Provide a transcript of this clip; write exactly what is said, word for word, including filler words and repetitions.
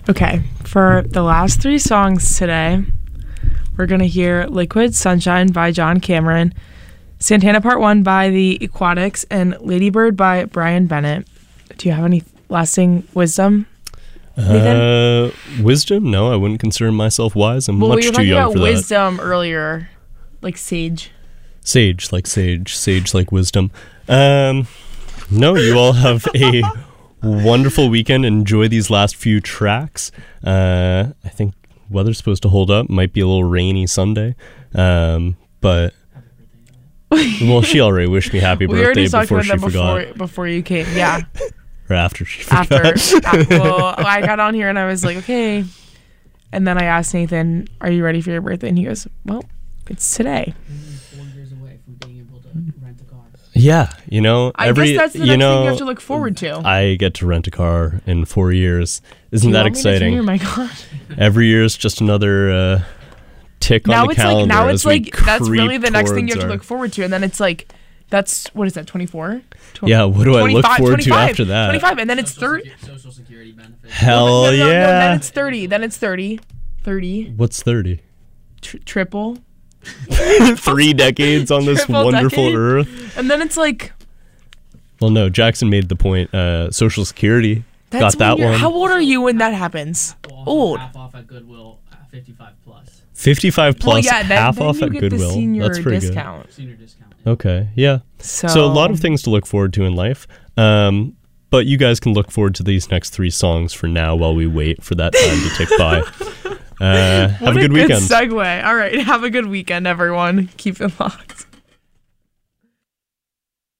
Okay, for the last three songs today, we're going to hear Liquid Sunshine by John Cameron, Santana Part one by the Aquatics, and Ladybird by Brian Bennett. Do you have any lasting wisdom? Uh, wisdom? No, I wouldn't consider myself wise. I'm well, much we were too talking young about for that. wisdom earlier, like sage. Sage, like sage. Sage, like wisdom. Um, no, you all have a wonderful weekend. Enjoy these last few tracks. Uh, I think weather's supposed to hold up. Might be a little rainy Sunday. Um, but... well, she already wished me happy we birthday already before talked she about that forgot. before, before you came, yeah. Or after she forgot. After. after well, I got on here and I was like, okay. And then I asked Nathan, are you ready for your birthday? And he goes, well, it's today. Four years away from being able to rent a car. Yeah, you know, I every, guess that's the you next know, thing you have to look forward to. I get to rent a car in four years. Isn't Do you that want me to exciting? turn your mic on? Every year is just another uh, tick now on the it's calendar. like now as it's we like that's really creep the next thing you have towards to our- look forward to, and then it's like that's what is that twenty-four? Yeah, what do I look twenty-five, forward to twenty-five, after that? twenty-five, and then it's Social thirty. secu- Social security benefits. Hell no, no, no, yeah! No, then it's thirty. Then it's thirty. Thirty. What's thirty? Tr- triple. Three decades on this Triple wonderful decade. earth. And then it's like Well, no, Jackson made the point. Uh, Social Security that's got that when you're- one. How old are you when that happens? Well, also Old. half off at Goodwill, uh, fifty-five plus. fifty-five plus, well, yeah, then, half then off you at get Goodwill. the senior That's pretty discount. Senior discount. good. Okay, yeah. So, So a lot of things to look forward to in life. Um, but you guys can look forward to these next three songs for now while we wait for that time to tick by. Uh, have What a good weekend. segue. All right, have a good weekend, everyone. Keep it locked.